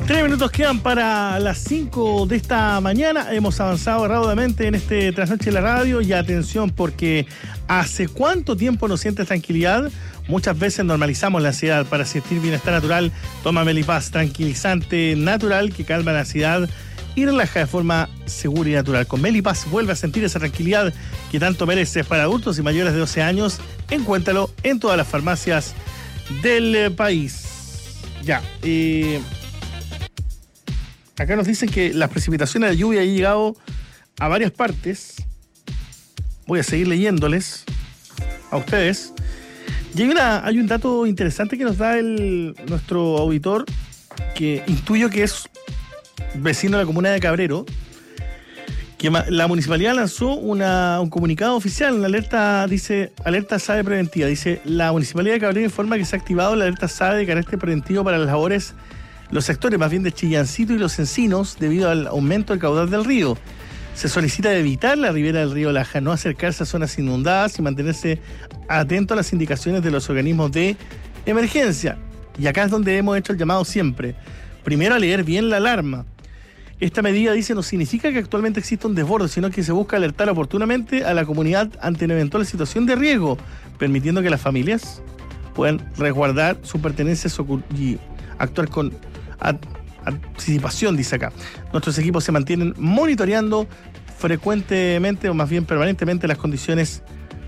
3 minutos quedan para las 5 de esta mañana. Hemos avanzado rápidamente en este Trasnoche de la Radio. Y atención, porque ¿hace cuánto tiempo no sientes tranquilidad? Muchas veces normalizamos la ansiedad. Para sentir bienestar natural, toma Melipaz, tranquilizante natural que calma la ansiedad y relaja de forma segura y natural. Con Melipaz vuelve a sentir esa tranquilidad que tanto mereces. Para adultos y mayores de 12 años, encuéntralo en todas las farmacias del país. Ya, acá nos dicen que las precipitaciones de lluvia han llegado a varias partes. Voy a seguir leyéndoles a ustedes. Y hay un dato interesante que nos da nuestro auditor, que intuyo que es vecino de la comuna de Cabrero, que la municipalidad lanzó un comunicado oficial, una alerta, dice, alerta SADE preventiva. Dice, la municipalidad de Cabrero informa que se ha activado la alerta SADE de carácter preventivo para las labores, los sectores más bien de Chillancito y Los Encinos, debido al aumento del caudal del río. Se solicita evitar la ribera del río Laja, no acercarse a zonas inundadas y mantenerse atento a las indicaciones de los organismos de emergencia. Y acá es donde hemos hecho el llamado siempre. Primero, a leer bien la alarma. Esta medida, dice, no significa que actualmente exista un desborde, sino que se busca alertar oportunamente a la comunidad ante una eventual situación de riesgo, permitiendo que las familias puedan resguardar sus pertenencias y actuar con anticipación, dice acá. Nuestros equipos se mantienen monitoreando frecuentemente, o más bien permanentemente, las condiciones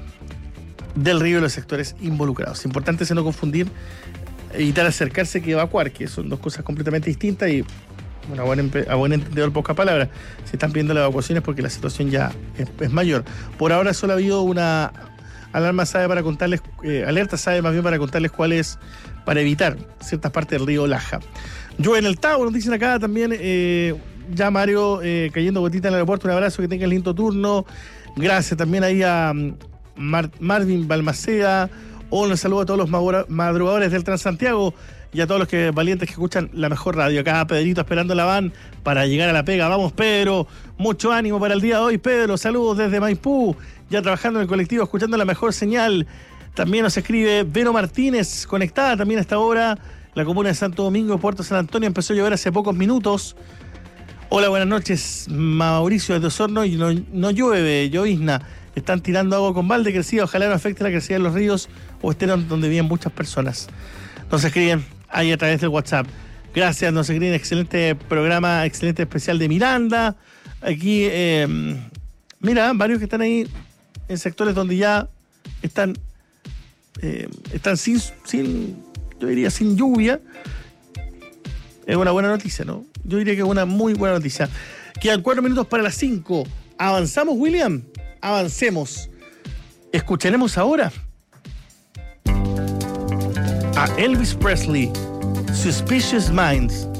del río y los sectores involucrados. Importante es no confundir, evitar acercarse que evacuar, que son dos cosas completamente distintas. Y a buen entendedor, pocas palabras, se están pidiendo las evacuaciones porque la situación ya es mayor. Por ahora solo ha habido una alarma SADE para contarles, alerta SADE más bien para contarles cuál es, para evitar ciertas partes del río Laja. Yo en el Tau, nos dicen acá también, ya Mario, cayendo gotita en el aeropuerto, un abrazo, que tengan lindo turno. Gracias también ahí a Marvin Balmaceda. Un saludo a todos los madrugadores del Transantiago y a todos los valientes que escuchan la mejor radio. Acá Pedrito esperando la van para llegar a la pega. Vamos, Pedro, mucho ánimo para el día de hoy, Pedro. Saludos desde Maipú, ya trabajando en el colectivo, escuchando la mejor señal. También nos escribe Vero Martínez, conectada también a esta hora. La comuna de Santo Domingo, Puerto San Antonio, empezó a llover hace pocos minutos. Hola, buenas noches, Mauricio desde Osorno. Y no llueve, llovizna. Están tirando agua con balde crecida. Ojalá no afecte la crecida de los ríos o estén donde viven muchas personas. Nos escriben ahí a través del WhatsApp. Gracias, nos escriben. Excelente programa, excelente especial de Miranda. Aquí, mira, varios que están ahí en sectores donde ya están yo diría sin lluvia. Es una buena noticia, ¿no? Yo diría que es una muy buena noticia. Quedan 4 minutos para las 5. ¿Avanzamos, William? Avancemos. Escucharemos ahora a Elvis Presley, Suspicious Minds.